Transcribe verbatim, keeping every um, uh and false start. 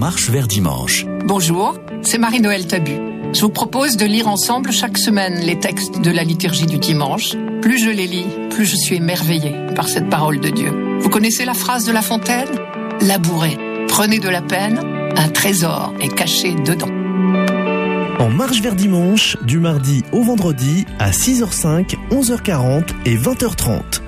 marche vers dimanche. Bonjour, c'est Marie-Noël Tabu. Je vous propose de lire ensemble chaque semaine les textes de la liturgie du dimanche. Plus je les lis, plus je suis émerveillée par cette parole de Dieu. Vous connaissez la phrase de La Fontaine ? Labourez, prenez de la peine, un trésor est caché dedans. En marche vers dimanche, du mardi au vendredi à six heures cinq, onze heures quarante et vingt heures trente.